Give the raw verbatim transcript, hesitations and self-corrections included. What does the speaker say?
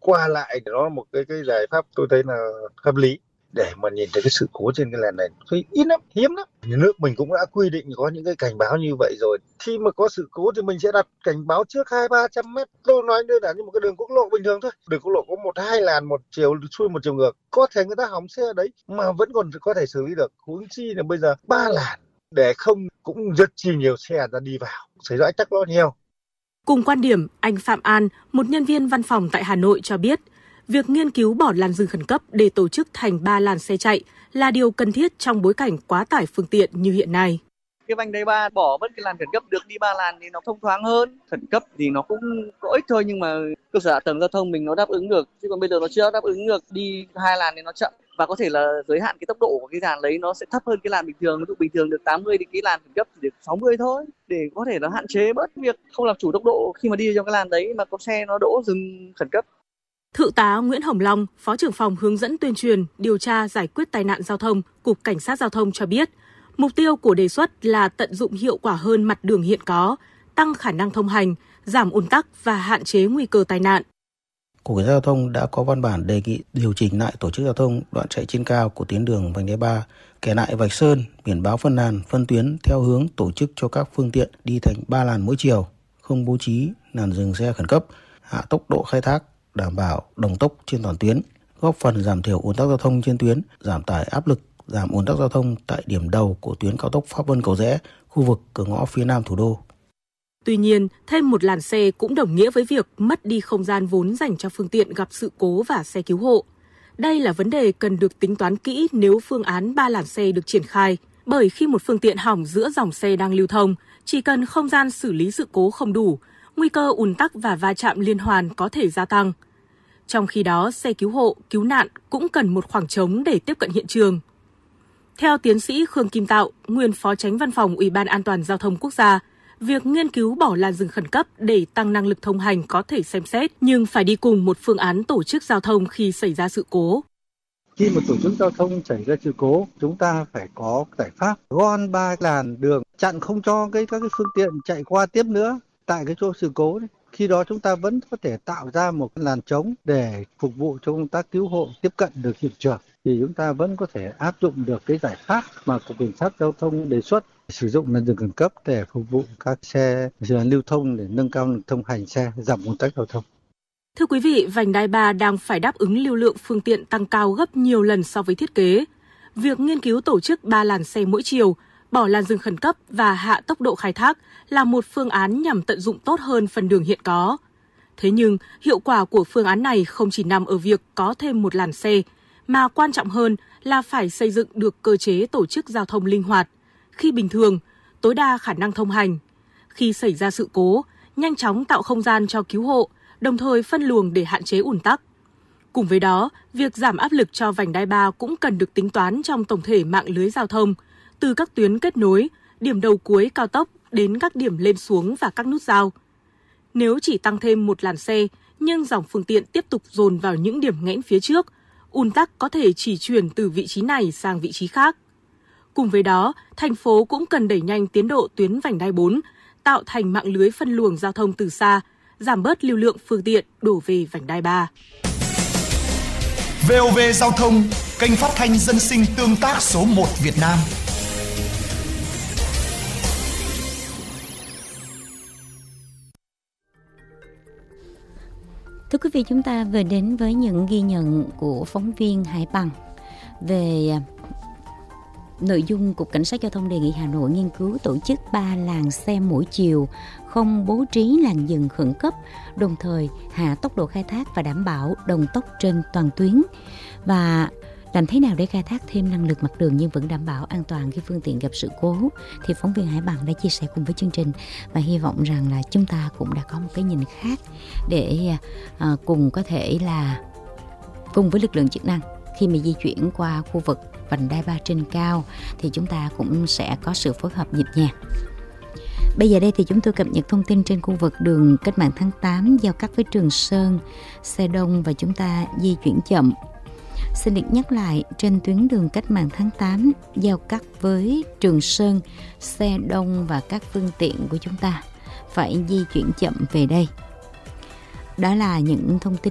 qua lại thì nó là một cái cái giải pháp tôi thấy là hợp lý để mà nhìn thấy cái sự cố trên cái làn này. Thôi ít lắm, hiếm lắm. Nhà nước mình cũng đã quy định có những cái cảnh báo như vậy rồi. Khi mà có sự cố thì mình sẽ đặt cảnh báo trước hai ba trăm mét. Tôi nói đơn giản như một cái đường quốc lộ bình thường thôi. Đường quốc lộ có một hai làn, một chiều xuôi một chiều ngược. Có thể người ta hỏng xe ở đấy mà vẫn còn có thể xử lý được. Huống chi là bây giờ ba làn để không cũng rất chi nhiều xe ra đi vào. Xảy ra ách tắc nó nhiều. Cùng quan điểm, anh Phạm An, một nhân viên văn phòng tại Hà Nội cho biết, việc nghiên cứu bỏ làn dừng khẩn cấp để tổ chức thành ba làn xe chạy là điều cần thiết trong bối cảnh quá tải phương tiện như hiện nay. Cái vành đai ba bỏ mất cái làn khẩn cấp được đi ba làn thì nó thông thoáng hơn. Khẩn cấp thì nó cũng có ích thôi, nhưng mà cơ sở hạ tầng giao thông mình nó đáp ứng được, chứ còn bây giờ nó chưa đáp ứng được, đi hai làn thì nó chậm. Và có thể là giới hạn cái tốc độ của cái làn đấy nó sẽ thấp hơn cái làn bình thường. Ví dụ bình thường được tám mươi thì cái làn khẩn cấp chỉ được sáu mươi thôi, để có thể nó hạn chế bớt việc không làm chủ tốc độ khi mà đi trong cái làn đấy mà có xe nó đỗ dừng khẩn cấp. Thượng tá Nguyễn Hồng Long, Phó trưởng phòng hướng dẫn tuyên truyền, điều tra giải quyết tai nạn giao thông, Cục Cảnh sát Giao thông cho biết, mục tiêu của đề xuất là tận dụng hiệu quả hơn mặt đường hiện có, tăng khả năng thông hành, giảm ùn tắc và hạn chế nguy cơ tai nạn. Cục Cảnh sát Giao thông đã có văn bản đề nghị điều chỉnh lại tổ chức giao thông đoạn chạy trên cao của tuyến đường vành đai ba, kẻ lại vạch sơn, biển báo phân làn, phân tuyến theo hướng tổ chức cho các phương tiện đi thành ba làn mỗi chiều, không bố trí làn dừng xe khẩn cấp, hạ tốc độ khai thác, đảm bảo đồng tốc trên toàn tuyến, góp phần giảm thiểu ùn tắc giao thông trên tuyến, giảm tải áp lực, giảm ùn tắc giao thông tại điểm đầu của tuyến cao tốc Pháp Vân Cầu Giẽ, khu vực cửa ngõ phía nam thủ đô. Tuy nhiên, thêm một làn xe cũng đồng nghĩa với việc mất đi không gian vốn dành cho phương tiện gặp sự cố và xe cứu hộ. Đây là vấn đề cần được tính toán kỹ nếu phương án ba làn xe được triển khai, bởi khi một phương tiện hỏng giữa dòng xe đang lưu thông, chỉ cần không gian xử lý sự cố không đủ, nguy cơ ùn tắc và va chạm liên hoàn có thể gia tăng. Trong khi đó, xe cứu hộ, cứu nạn cũng cần một khoảng trống để tiếp cận hiện trường. Theo tiến sĩ Khương Kim Tạo, nguyên Phó Chánh Văn phòng Ủy ban An toàn Giao thông Quốc gia, việc nghiên cứu bỏ làn dừng khẩn cấp để tăng năng lực thông hành có thể xem xét, nhưng phải đi cùng một phương án tổ chức giao thông khi xảy ra sự cố. Khi một tổ chức giao thông xảy ra sự cố, chúng ta phải có giải pháp gom ba làn đường, chặn không cho cái các cái phương tiện chạy qua tiếp nữa tại cái chỗ sự cố đấy. Khi đó chúng ta vẫn có thể tạo ra một làn trống để phục vụ cho công tác cứu hộ tiếp cận được hiện trường. Thì chúng ta vẫn có thể áp dụng được cái giải pháp mà Cục Cảnh sát Giao thông đề xuất, sử dụng làn dừng khẩn cấp để phục vụ các xe lưu thông để nâng cao lực thông hành xe, giảm ùn tắc giao thông. Thưa quý vị, vành đai ba đang phải đáp ứng lưu lượng phương tiện tăng cao gấp nhiều lần so với thiết kế. Việc nghiên cứu tổ chức ba làn xe mỗi chiều, bỏ làn dừng khẩn cấp và hạ tốc độ khai thác là một phương án nhằm tận dụng tốt hơn phần đường hiện có. Thế nhưng, hiệu quả của phương án này không chỉ nằm ở việc có thêm một làn xe, mà quan trọng hơn là phải xây dựng được cơ chế tổ chức giao thông linh hoạt. Khi bình thường, tối đa khả năng thông hành. Khi xảy ra sự cố, nhanh chóng tạo không gian cho cứu hộ, đồng thời phân luồng để hạn chế ùn tắc. Cùng với đó, việc giảm áp lực cho vành đai ba cũng cần được tính toán trong tổng thể mạng lưới giao thông, từ các tuyến kết nối, điểm đầu cuối cao tốc đến các điểm lên xuống và các nút giao. Nếu chỉ tăng thêm một làn xe, nhưng dòng phương tiện tiếp tục dồn vào những điểm nghẽn phía trước, ùn tắc có thể chỉ chuyển từ vị trí này sang vị trí khác. Cùng với đó, thành phố cũng cần đẩy nhanh tiến độ tuyến vành đai bốn, tạo thành mạng lưới phân luồng giao thông từ xa, giảm bớt lưu lượng phương tiện đổ về vành đai ba. vê o vê Giao thông, kênh phát thanh dân sinh tương tác số một Việt Nam. Thưa quý vị, chúng ta vừa đến với những ghi nhận của phóng viên Hải Bằng về nội dung Cục Cảnh sát Giao thông đề nghị Hà Nội nghiên cứu tổ chức ba làn xe mỗi chiều, không bố trí làn dừng khẩn cấp, đồng thời hạ tốc độ khai thác và đảm bảo đồng tốc trên toàn tuyến. Và làm thế nào để khai thác thêm năng lực mặt đường nhưng vẫn đảm bảo an toàn khi phương tiện gặp sự cố, thì phóng viên Hải Bằng đã chia sẻ cùng với chương trình, và hy vọng rằng là chúng ta cũng đã có một cái nhìn khác để à, cùng có thể là cùng với lực lượng chức năng khi mà di chuyển qua khu vực vành đai ba trên cao thì chúng ta cũng sẽ có sự phối hợp nhịp nhàng. Bây giờ đây thì chúng tôi cập nhật thông tin trên khu vực đường Cách mạng tháng tám giao cắt với Trường Sơn, xe đông và chúng ta di chuyển chậm. Xin được nhắc lại, trên tuyến đường Cách mạng tháng tám giao cắt với Trường Sơn, xe đông và các phương tiện của chúng ta phải di chuyển chậm về đây. Đó là những thông tin